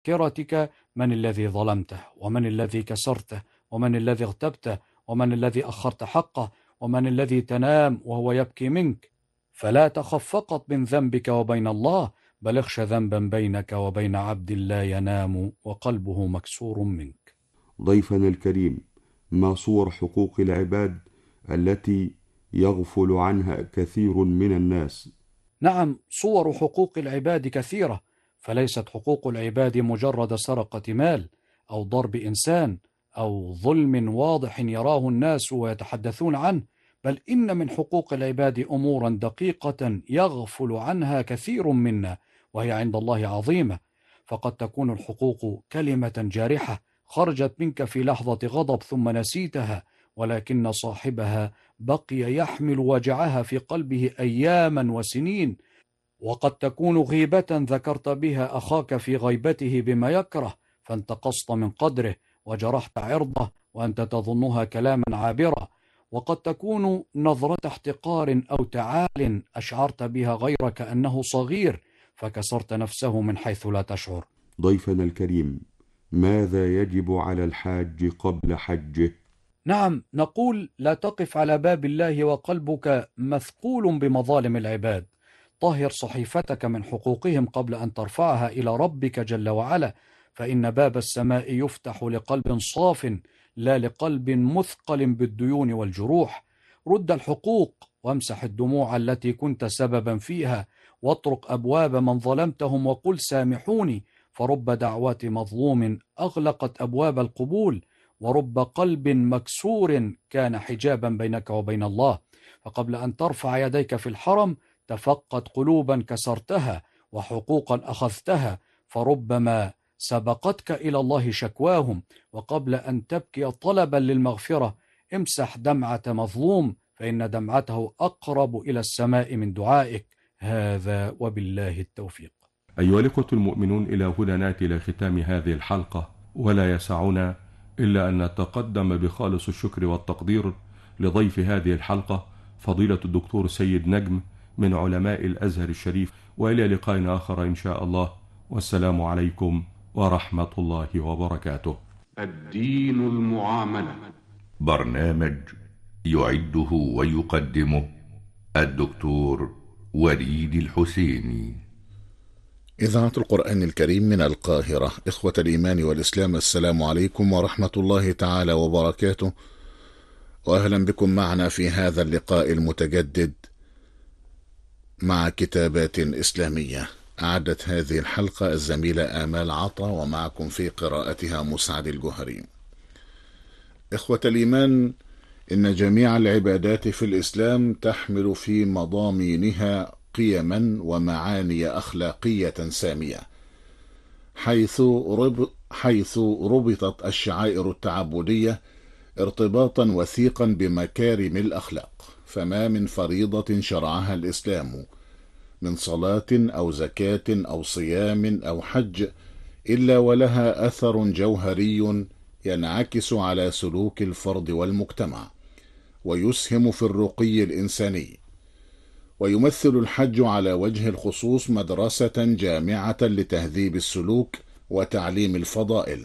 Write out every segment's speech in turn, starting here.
ذاكرتك من الذي ظلمته، ومن الذي كسرته، ومن الذي اغتبته، ومن الذي أخرت حقه، ومن الذي تنام وهو يبكي منك. فلا تخف فقط من ذنبك وبين الله، بل اخش ذنبا بينك وبين عبد لا ينام وقلبه مكسور منك. ضيفنا الكريم، ما صور حقوق العباد التي يغفل عنها كثير من الناس؟ نعم، صور حقوق العباد كثيرة، فليست حقوق العباد مجرد سرقة مال أو ضرب إنسان أو ظلم واضح يراه الناس ويتحدثون عنه، بل إن من حقوق العباد أمورا دقيقة يغفل عنها كثير منا، وهي عند الله عظيمة. فقد تكون الحقوق كلمة جارحة خرجت منك في لحظة غضب ثم نسيتها، ولكن صاحبها بقي يحمل وجعها في قلبه أياما وسنين. وقد تكون غيبة ذكرت بها أخاك في غيبته بما يكره، فانتقصت من قدره وجرحت عرضه وأنت تظنها كلاما عابرا. وقد تكون نظرة احتقار أو تعال أشعرت بها غيرك أنه صغير، فكسرت نفسه من حيث لا تشعر. ضيفنا الكريم، ماذا يجب على الحاج قبل حجه؟ نعم، نقول لا تقف على باب الله وقلبك مثقول بمظالم العباد. طهر صحيفتك من حقوقهم قبل أن ترفعها إلى ربك جل وعلا، فإن باب السماء يفتح لقلب صاف، لا لقلب مثقل بالديون والجروح. رد الحقوق وامسح الدموع التي كنت سببا فيها، واطرق أبواب من ظلمتهم وقل سامحوني، فرب دعوات مظلوم أغلقت أبواب القبول، ورب قلب مكسور كان حجابا بينك وبين الله. فقبل أن ترفع يديك في الحرم تفقد قلوبا كسرتها وحقوقا أخذتها، فربما سبقتك إلى الله شكواهم. وقبل أن تبكي طلبا للمغفرة امسح دمعة مظلوم، فإن دمعته أقرب إلى السماء من دعائك. هذا وبالله التوفيق. أيها الإخوة المؤمنون، إلى هنا نأتي إلى ختام هذه الحلقة، ولا يسعنا إلا أن نتقدم بخالص الشكر والتقدير لضيف هذه الحلقة فضيلة الدكتور سيد نجم من علماء الأزهر الشريف. وإلى لقاء آخر إن شاء الله، والسلام عليكم ورحمة الله وبركاته. الدين المعاملة، برنامج يعده ويقدمه الدكتور وليد الحسيني. إذاعة القرآن الكريم من القاهرة. إخوة الإيمان والإسلام، السلام عليكم ورحمة الله تعالى وبركاته، وأهلا بكم معنا في هذا اللقاء المتجدد مع كتابات إسلامية. أعدت هذه الحلقة الزميلة آمال عطا، ومعكم في قراءتها مسعد الجهري. إخوة الإيمان، إن جميع العبادات في الإسلام تحمل في مضامينها قيما ومعاني أخلاقية سامية، حيث ربطت الشعائر التعبدية ارتباطا وثيقا بمكارم الأخلاق. فما من فريضة شرعها الإسلام من صلاة أو زكاة أو صيام أو حج إلا ولها أثر جوهري ينعكس على سلوك الفرد والمجتمع، ويسهم في الرقي الإنساني. ويمثل الحج على وجه الخصوص مدرسة جامعة لتهذيب السلوك وتعليم الفضائل،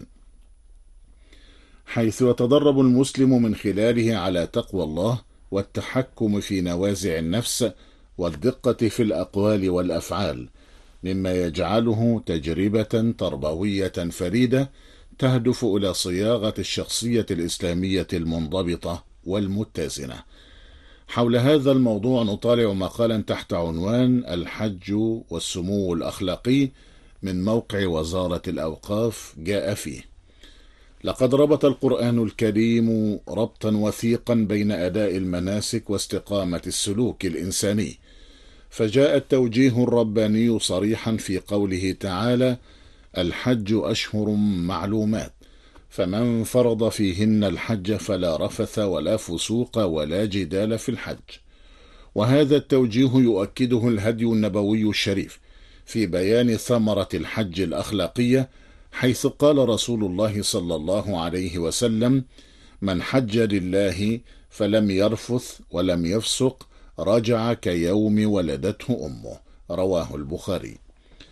حيث يتدرب المسلم من خلاله على تقوى الله والتحكم في نوازع النفس والدقة في الأقوال والأفعال، مما يجعله تجربة تربوية فريدة تهدف إلى صياغة الشخصية الإسلامية المنضبطة والمتزنة. حول هذا الموضوع نطالع مقالا تحت عنوان الحج والسمو الأخلاقي من موقع وزارة الأوقاف، جاء فيه: لقد ربط القرآن الكريم ربطا وثيقا بين أداء المناسك واستقامة السلوك الإنساني، فجاء التوجيه الرباني صريحا في قوله تعالى: الحج أشهر معلومات، فمن فرض فيهن الحج فلا رفث ولا فسوق ولا جدال في الحج. وهذا التوجيه يؤكده الهدي النبوي الشريف في بيان ثمرة الحج الأخلاقية، حيث قال رسول الله صلى الله عليه وسلم: من حج لله فلم يرفث ولم يفسق رجع كيوم ولدته أمه، رواه البخاري.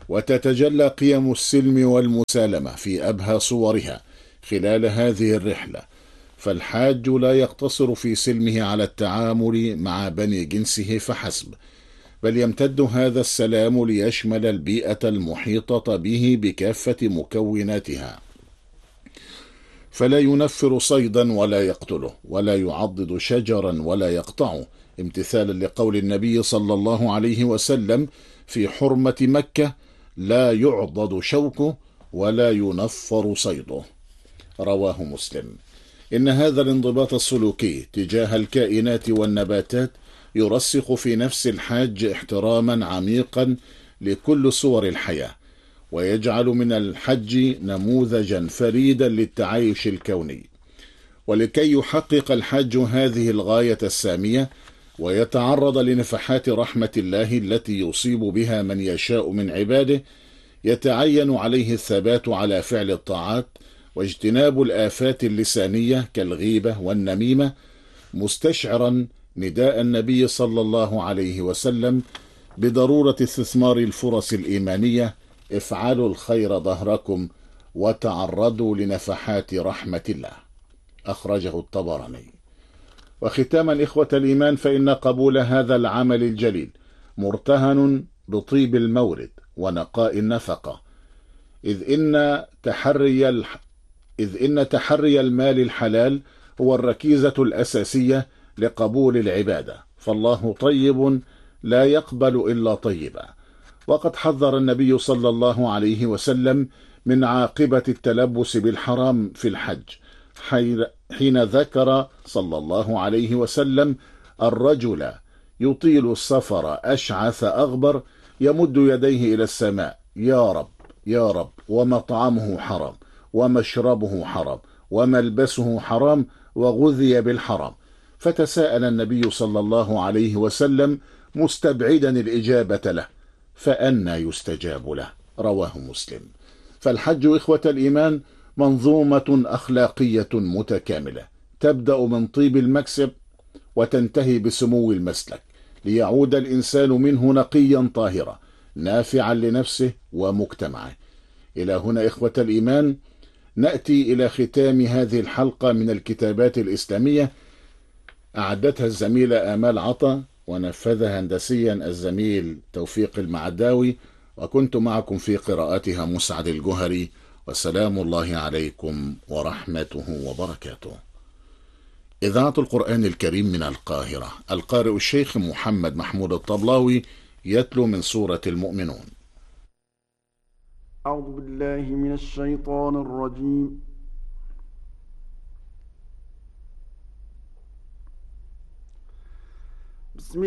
وتتجلى قيم السلم والمسالمة في أبهى صورها خلال هذه الرحلة، فالحاج لا يقتصر في سلمه على التعامل مع بني جنسه فحسب، بل يمتد هذا السلام ليشمل البيئة المحيطة به بكافة مكوناتها، فلا ينفر صيدا ولا يقتله، ولا يعضد شجرا ولا يقطعه، امتثالا لقول النبي صلى الله عليه وسلم في حرمة مكة: لا يعضد شوكه ولا ينفر صيده. رواه مسلم. إن هذا الانضباط السلوكي تجاه الكائنات والنباتات يرسخ في نفس الحاج احتراما عميقا لكل صور الحياة، ويجعل من الحج نموذجا فريدا للتعايش الكوني. ولكي يحقق الحاج هذه الغاية السامية ويتعرض لنفحات رحمة الله التي يصيب بها من يشاء من عباده، يتعين عليه الثبات على فعل الطاعات واجتناب الآفات اللسانية كالغيبة والنميمة، مستشعرا نداء النبي صلى الله عليه وسلم بضرورة استثمار الفرص الإيمانية: افعلوا الخير ظهركم وتعرضوا لنفحات رحمة الله. أخرجه الطبراني. وختاما إخوة الإيمان، فإن قبول هذا العمل الجليل مرتهن بطيب المورد ونقاء النفقة، إذ إن تحري المال الحلال هو الركيزة الأساسية لقبول العبادة، فالله طيب لا يقبل إلا طيبا. وقد حذر النبي صلى الله عليه وسلم من عاقبة التلبس بالحرام في الحج، حين ذكر صلى الله عليه وسلم الرجل يطيل السفر أشعث أغبر يمد يديه إلى السماء: يا رب يا رب، ومطعمه حرام ومشربه حرام وملبسه حرام وغذي بالحرام. فتساءل النبي صلى الله عليه وسلم مستبعدا الإجابة له: فأنى يستجاب له؟ رواه مسلم. فالحج إخوة الإيمان منظومة أخلاقية متكاملة، تبدأ من طيب المكسب وتنتهي بسمو المسلك، ليعود الإنسان منه نقيا طاهرا نافعا لنفسه ومجتمعه. إلى هنا إخوة الإيمان نأتي إلى ختام هذه الحلقة من الكتابات الإسلامية، أعدتها الزميلة آمال عطا ونفذها هندسيا الزميل توفيق المعداوي، وكنت معكم في قراءتها مسعد الجهري، وسلام الله عليكم ورحمته وبركاته. إذاعة القرآن الكريم من القاهرة، القارئ الشيخ محمد محمود الطبلاوي يتلو من سورة المؤمنون. أعوذ بالله من الشيطان الرجيم. بسم